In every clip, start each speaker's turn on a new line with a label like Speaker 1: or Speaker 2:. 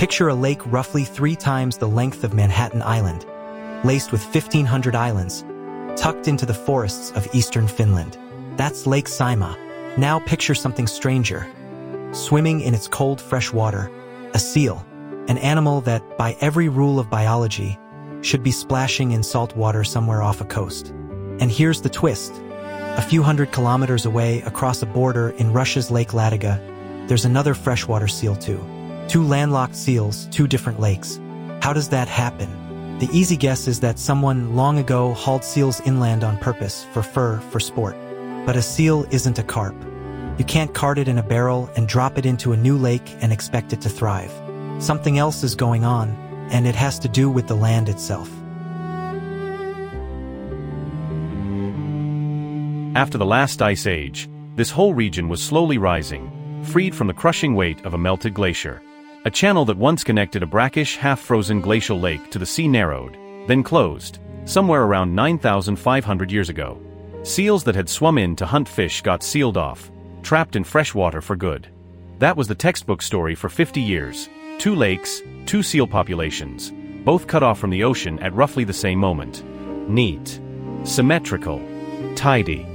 Speaker 1: Picture a lake roughly 3 times the length of Manhattan Island, laced with 1,500 islands, tucked into the forests of eastern Finland. That's Lake Saimaa. Now picture something stranger. Swimming in its cold, fresh water, a seal, an animal that, by every rule of biology, should be splashing in salt water somewhere off a coast. And here's the twist. A few hundred kilometers away, across a border in Russia's Lake Ladoga, there's another freshwater seal too. 2 landlocked seals, 2 different lakes. How does that happen? The easy guess is that someone long ago hauled seals inland on purpose, for fur, for sport. But a seal isn't a carp. You can't cart it in a barrel and drop it into a new lake and expect it to thrive. Something else is going on, and it has to do with the land itself.
Speaker 2: After the last ice age, this whole region was slowly rising, freed from the crushing weight of a melted glacier. A channel that once connected a brackish, half-frozen glacial lake to the sea narrowed, then closed, somewhere around 9,500 years ago. Seals that had swum in to hunt fish got sealed off, trapped in fresh water for good. That was the textbook story for 50 years. 2 lakes, 2 seal populations, both cut off from the ocean at roughly the same moment. Neat. Symmetrical. Tidy.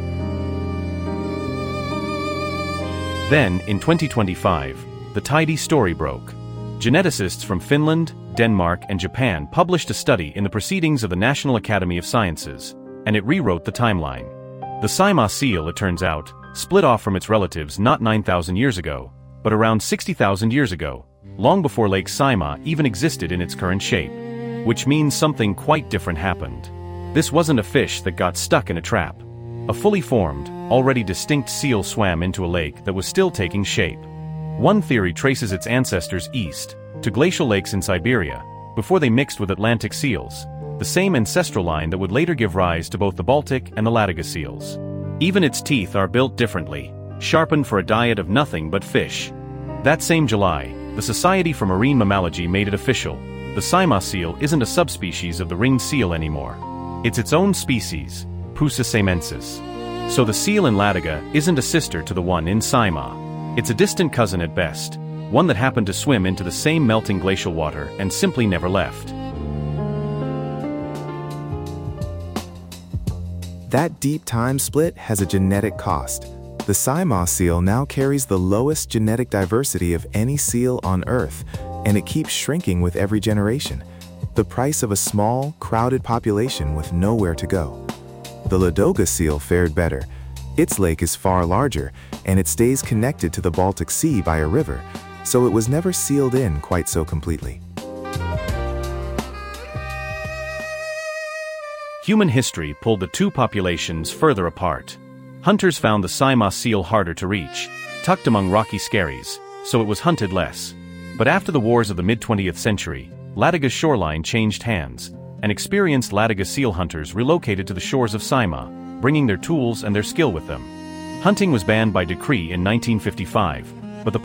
Speaker 2: Then, in 2025, the tidy story broke. Geneticists from Finland, Denmark, and Japan published a study in the Proceedings of the National Academy of Sciences, and it rewrote the timeline. The Saimaa seal, it turns out, split off from its relatives not 9,000 years ago, but around 60,000 years ago, long before Lake Saimaa even existed in its current shape. Which means something quite different happened. This wasn't a fish that got stuck in a trap. A fully formed, already distinct seal swam into a lake that was still taking shape. One theory traces its ancestors east, to glacial lakes in Siberia, before they mixed with Atlantic seals, the same ancestral line that would later give rise to both the Baltic and the Ladoga seals. Even its teeth are built differently, sharpened for a diet of nothing but fish. That same July, the Society for Marine Mammalogy made it official. The Saimaa seal isn't a subspecies of the ringed seal anymore. It's its own species, Pusa saimensis. So the seal in Ladoga isn't a sister to the one in Saimaa. It's a distant cousin at best, one that happened to swim into the same melting glacial water and simply never left.
Speaker 3: That deep time split has a genetic cost. The Saimaa seal now carries the lowest genetic diversity of any seal on Earth, and it keeps shrinking with every generation. The price of a small, crowded population with nowhere to go. The Ladoga seal fared better. Its lake is far larger, and it stays connected to the Baltic Sea by a river, so it was never sealed in quite so completely.
Speaker 2: Human history pulled the 2 populations further apart. Hunters found the Saimaa seal harder to reach, tucked among rocky skerries, so it was hunted less. But after the wars of the mid-20th century, Ladoga's shoreline changed hands, and experienced Ladoga seal hunters relocated to the shores of Saimaa, bringing their tools and their skill with them. Hunting was banned by decree in 1955,